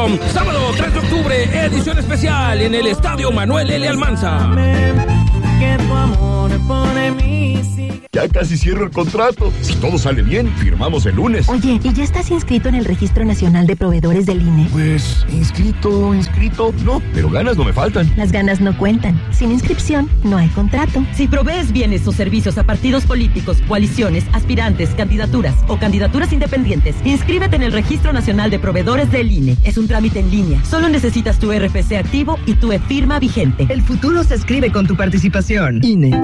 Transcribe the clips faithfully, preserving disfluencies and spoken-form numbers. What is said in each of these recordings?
sábado tres de octubre, edición especial en el Estadio Manuel L. Almanza. Que tu amor pone mi sigla. Ya casi cierro el contrato. Si todo sale bien, firmamos el lunes. Oye, ¿y ya estás inscrito en el Registro Nacional de Proveedores del I N E? Pues, inscrito, inscrito, no, pero ganas no me faltan. Las ganas no cuentan. Sin inscripción, no hay contrato. Si provees bienes o servicios a partidos políticos, coaliciones, aspirantes, candidaturas o candidaturas independientes, inscríbete en el Registro Nacional de Proveedores del I N E. Es un trámite en línea. Solo necesitas tu R F C activo y tu e-firma vigente. El futuro se escribe con tu participación. I N E.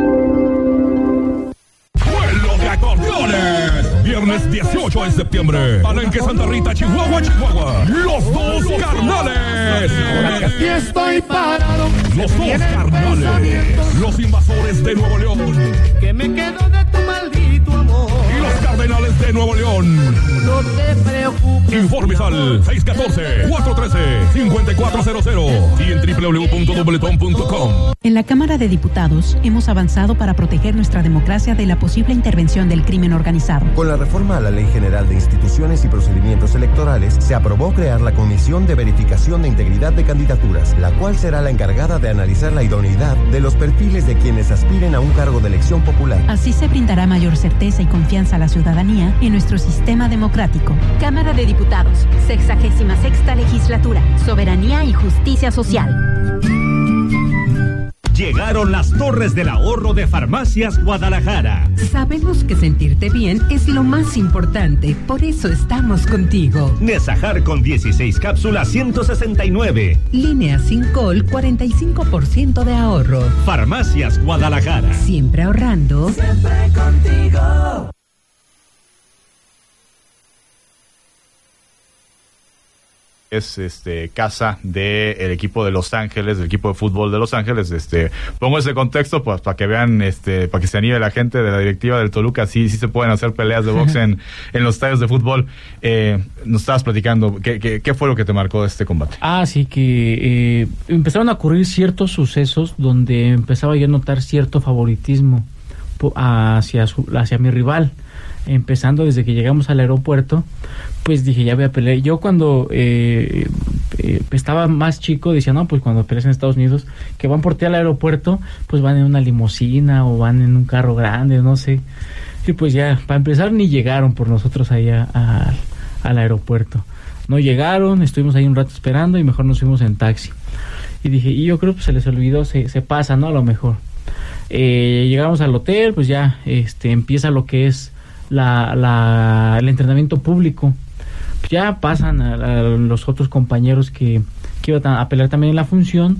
¡Vuelo de acordeones! Viernes dieciocho de septiembre. Palenque, Santa Rita, Chihuahua, Chihuahua. Los dos carnales. Aquí estoy parado. Los dos carnales. Los invasores de Nuevo León. Que me quedo de tu maldito amor. Y los cardenales de Nuevo León. No te preocupes. Informes al seis uno cuatro, cuatro uno tres, cinco cuatro cero cero y en doble u doble u doble u punto dobletón punto com. En la Cámara de Diputados hemos avanzado para proteger nuestra democracia de la posible intervención del crimen organizado. Con la reforma a la Ley General de Instituciones y Procedimientos Electorales, se aprobó crear la Comisión de Verificación de Integridad de Candidaturas, la cual será la encargada de analizar la idoneidad de los perfiles de quienes aspiren a un cargo de elección popular. Así se brindará mayor certeza y confianza a la ciudadanía en nuestro sistema democrático. Cámara de Diputados, sexagésima sexta legislatura, soberanía y justicia social. Llegaron las torres del ahorro de Farmacias Guadalajara. Sabemos que sentirte bien es lo más importante, por eso estamos contigo. Nesajar con dieciséis cápsulas, ciento sesenta y nueve. Línea Sincol, cuarenta y cinco por ciento de ahorro. Farmacias Guadalajara. Siempre ahorrando. Siempre contigo. Es este casa del equipo de Los Ángeles, del equipo de fútbol de Los Ángeles. Este, pongo ese contexto pues para que vean, este, para que se anime la gente de la directiva del Toluca. Sí, sí se pueden hacer peleas de box en, en los estadios de fútbol. Eh, nos estabas platicando, ¿qué, qué, ¿qué fue lo que te marcó de este combate? Ah, sí, que eh, empezaron a ocurrir ciertos sucesos donde empezaba yo a notar cierto favoritismo hacia, su, hacia mi rival. Empezando desde que llegamos al aeropuerto, pues dije, ya voy a pelear. Yo cuando eh, eh, estaba más chico, decía, no, pues cuando peleas en Estados Unidos, que van por ti al aeropuerto, pues van en una limusina o van en un carro grande, no sé. Y pues ya, para empezar, ni llegaron por nosotros allá a, al aeropuerto. No llegaron, estuvimos ahí un rato esperando y mejor nos fuimos en taxi. Y dije, y yo creo que se les olvidó, se, se pasa, ¿no? A lo mejor. Eh, llegamos al hotel, pues ya este empieza lo que es La, la, el entrenamiento público. Ya pasan a, a los otros compañeros que, que iban a pelear también en la función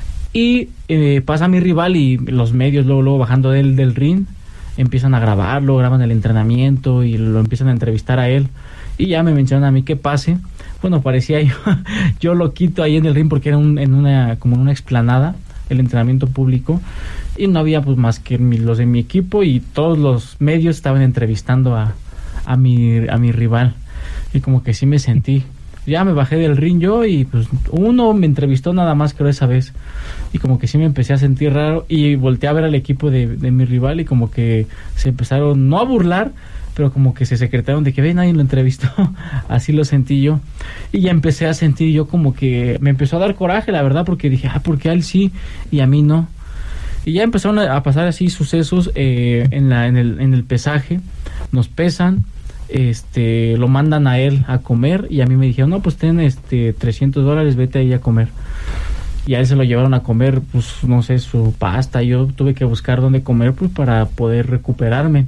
y eh, pasa mi rival y los medios luego, luego bajando del, del ring empiezan a grabarlo, graban el entrenamiento y lo empiezan a entrevistar a él y ya me mencionan a mí que pase. Bueno, parecía yo, yo lo quito ahí en el ring porque era un, en una como en una explanada el entrenamiento público y no había pues más que mi, los de mi equipo y todos los medios estaban entrevistando a, a mi a mi rival y como que sí me sentí, ya me bajé del ring yo y pues uno me entrevistó nada más creo esa vez y como que sí me empecé a sentir raro y volteé a ver al equipo de, de mi rival y como que se empezaron no a burlar pero como que se secretaron de que ve nadie lo entrevistó, así lo sentí yo y ya empecé a sentir yo como que me empezó a dar coraje la verdad porque dije, ah, porque a él sí y a mí no y ya empezaron a pasar así sucesos eh, en la en el en el pesaje, nos pesan, este lo mandan a él a comer y a mí me dijeron, no, pues ten este trescientos dólares, vete ahí a comer y a él se lo llevaron a comer, pues no sé, su pasta, yo tuve que buscar dónde comer pues para poder recuperarme.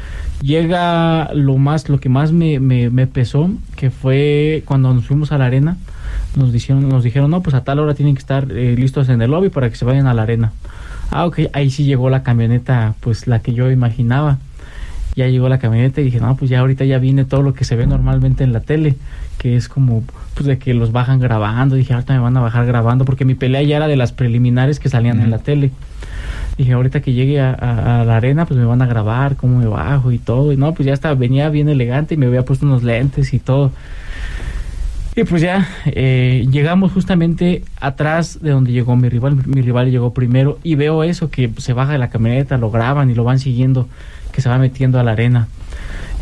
Llega lo más, lo que más me, me, me pesó, que fue cuando nos fuimos a la arena, nos dijeron, nos dijeron, no, pues a tal hora tienen que estar eh, listos en el lobby para que se vayan a la arena. Ah, ok, ahí sí llegó la camioneta, pues la que yo imaginaba. Ya llegó la camioneta y dije, no, pues ya ahorita ya viene todo lo que se ve normalmente en la tele, que es como, pues de que los bajan grabando. Dije, ahorita me van a bajar grabando, porque mi pelea ya era de las preliminares que salían uh-huh. en la tele. Dije, ahorita que llegue a, a, a la arena, pues me van a grabar cómo me bajo y todo. Y no, pues ya hasta venía bien elegante y me había puesto unos lentes y todo. Y pues ya eh, llegamos justamente atrás de donde llegó mi rival. Mi rival llegó primero y veo eso, que se baja de la camioneta, lo graban y lo van siguiendo, que se va metiendo a la arena.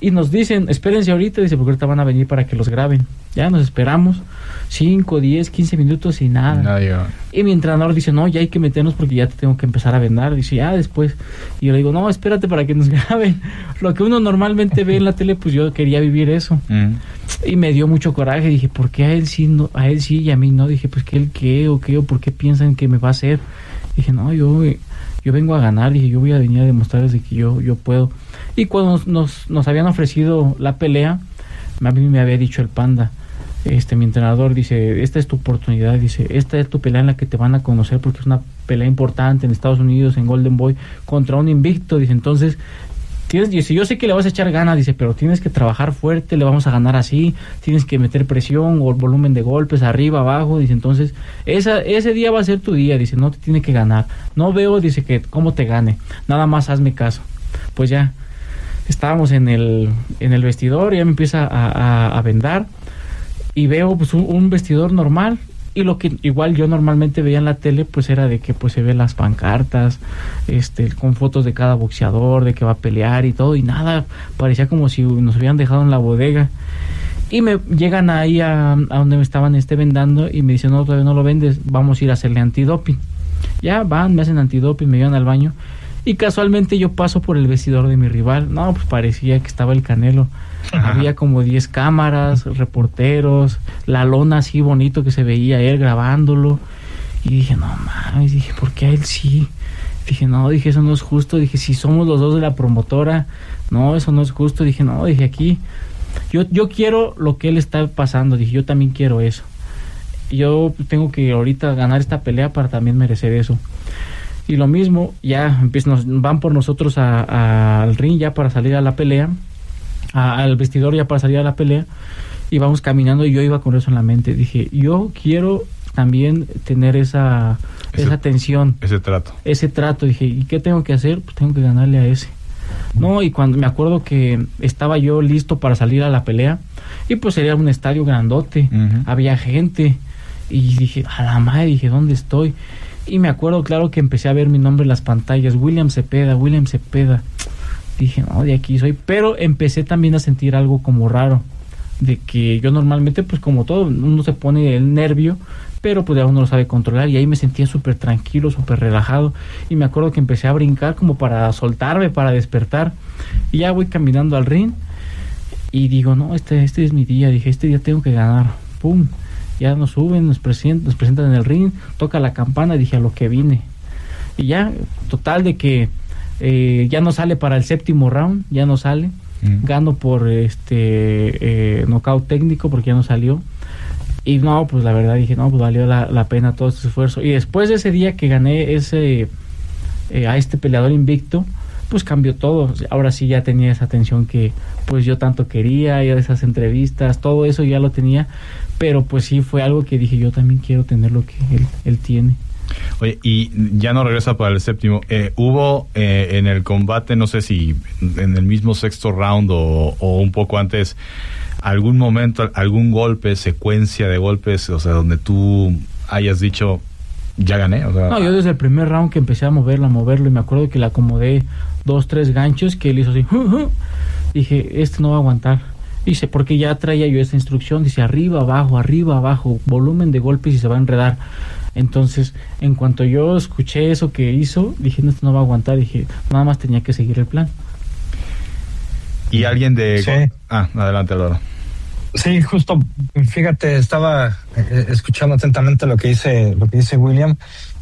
y nos dicen, espérense ahorita, dice, porque ahorita van a venir para que los graben. Ya nos esperamos cinco, diez, quince minutos y nada. Nadie. Y mi entrenador dice, no, ya hay que meternos porque ya te tengo que empezar a vendar. Dice, ya después. Y yo le digo, no, espérate para que nos graben. Lo que uno normalmente ve en la tele, pues yo quería vivir eso. Mm. Y me dio mucho coraje. Dije, ¿por qué a él sí, no, a él sí y a mí no? Dije, pues ¿qué él qué o qué o por qué piensan que me va a hacer? Dije, no, yo... yo vengo a ganar, dije, yo voy a venir a demostrarles de que yo, yo puedo. Y cuando nos, nos, nos habían ofrecido la pelea, a mí me había dicho el Panda, este mi entrenador, dice, esta es tu oportunidad, dice, esta es tu pelea en la que te van a conocer porque es una pelea importante en Estados Unidos, en Golden Boy, contra un invicto, dice, entonces... Tienes, dice, yo sé que le vas a echar ganas, dice, pero tienes que trabajar fuerte, le vamos a ganar así, tienes que meter presión o volumen de golpes arriba, abajo, dice, entonces esa, ese día va a ser tu día, dice, no te tiene que ganar, no veo, dice, que cómo te gane, nada más hazme caso. Pues ya, estábamos en el, en el vestidor, y ya me empieza a, a, a vendar, y veo pues un, un vestidor normal, y lo que igual yo normalmente veía en la tele pues era de que pues se ven las pancartas este con fotos de cada boxeador, de que va a pelear y todo, y nada, parecía como si nos habían dejado en la bodega. Y me llegan ahí a, a donde me estaban este vendando y me dicen, no, todavía no lo vendes, vamos a ir a hacerle antidoping. Ya van, me hacen antidoping, me llevan al baño y casualmente yo paso por el vestidor de mi rival. No, pues parecía que estaba el Canelo. Ajá. Había como diez cámaras, reporteros, la lona así bonito que se veía él grabándolo. Y dije, no mames, dije, ¿por qué a él sí? Dije, no, dije, eso no es justo. Dije, si somos los dos de la promotora, no, eso no es justo. Dije, no, dije, aquí, yo, yo quiero lo que él está pasando. Dije, yo también quiero eso. Yo tengo que ahorita ganar esta pelea para también merecer eso. Y lo mismo, ya empiezan, nos van por nosotros a, a, al ring ya para salir a la pelea. Al vestidor ya para salir a la pelea, y vamos caminando y yo iba con eso en la mente. Dije, yo quiero también tener esa ese, esa tensión, ese trato ese trato dije, ¿y qué tengo que hacer? Pues tengo que ganarle a ese. No, y cuando me acuerdo que estaba yo listo para salir a la pelea, y pues sería un estadio grandote, uh-huh. Había gente, y dije, a la madre, dije, ¿dónde estoy? Y me acuerdo claro que empecé a ver mi nombre en las pantallas, William Cepeda, William Cepeda. Dije, no, de aquí soy, pero empecé también a sentir algo como raro, de que yo normalmente, pues como todo, uno se pone el nervio, pero pues ya uno lo sabe controlar, y ahí me sentía súper tranquilo, súper relajado, y me acuerdo que empecé a brincar como para soltarme, para despertar, y ya voy caminando al ring, y digo, no, este, este es mi día, dije, este día tengo que ganar, pum, ya nos suben, nos presentan, nos presentan en el ring, toca la campana, dije, a lo que vine, y ya, total de que Eh, ya no sale para el séptimo round, ya no sale, mm. gano por este eh, knockout técnico porque ya no salió, y no, pues la verdad dije, no, pues valió la, la pena todo este esfuerzo. Y después de ese día que gané ese eh, a este peleador invicto, pues cambió todo. Ahora sí ya tenía esa atención que pues yo tanto quería, ya esas entrevistas, todo eso ya lo tenía, pero pues sí fue algo que dije, yo también quiero tener lo que él, él tiene. Oye, y ya no regresa para el séptimo. Eh, ¿Hubo eh, en el combate, no sé si en el mismo sexto round o, o un poco antes, algún momento, algún golpe, secuencia de golpes, o sea, donde tú hayas dicho, ya gané? O sea, no, yo desde el primer round que empecé a moverlo, a moverlo, y me acuerdo que le acomodé dos, tres ganchos que él hizo así. Uh, uh, dije, este no va a aguantar. Dice, porque ya traía yo esa instrucción, dice, arriba, abajo, arriba, abajo, volumen de golpes y se va a enredar. Entonces, en cuanto yo escuché eso que hizo, dije, no, esto no va a aguantar. Dije, nada más tenía que seguir el plan. ¿Y alguien de...? Sí. Ah, adelante, Álvaro. Sí, justo, fíjate, estaba escuchando atentamente lo que dice, lo que dice William,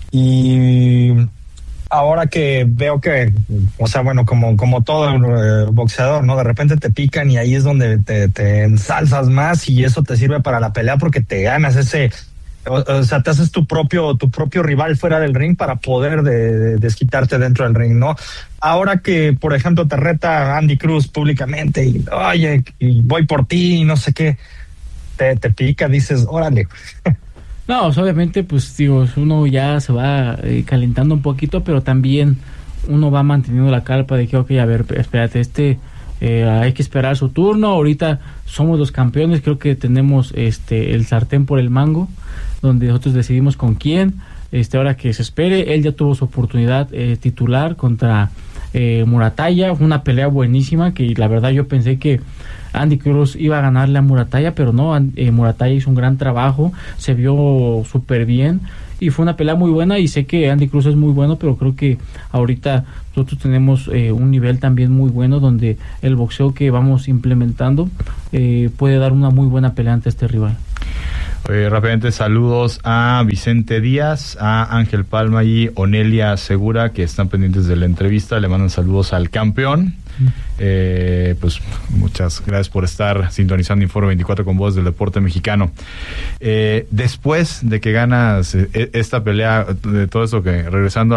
y ahora que veo que, o sea, bueno, como, como todo eh, boxeador, ¿no? De repente te pican y ahí es donde te, te ensalzas más, y eso te sirve para la pelea porque te ganas ese... O, o sea, te haces tu propio tu propio rival fuera del ring para poder de, de, desquitarte dentro del ring, ¿no? Ahora que, por ejemplo, te reta Andy Cruz públicamente y, oye, y voy por ti y no sé qué, te, te pica, dices, órale. No, pues obviamente, pues digo, uno ya se va eh, calentando un poquito, pero también uno va manteniendo la calma de que, ok, a ver, espérate, este... Eh, hay que esperar su turno, ahorita somos los campeones, creo que tenemos este el sartén por el mango, donde nosotros decidimos con quién, este ahora que se espere, él ya tuvo su oportunidad eh, titular contra eh, Muratalla. Fue una pelea buenísima que la verdad yo pensé que Andy Cruz iba a ganarle a Muratalla, pero no, eh, Muratalla hizo un gran trabajo, se vio súper bien y fue una pelea muy buena, y sé que Andy Cruz es muy bueno, pero creo que ahorita nosotros tenemos eh, un nivel también muy bueno donde el boxeo que vamos implementando eh, puede dar una muy buena pelea ante este rival. Eh, rápidamente saludos a Vicente Díaz, a Ángel Palma y Onelia Segura, que están pendientes de la entrevista. Le mandan saludos al campeón. Eh, pues muchas gracias por estar sintonizando Informe veinticuatro con Voz del Deporte Mexicano. Eh, después de que ganas eh, esta pelea, de todo eso que regresando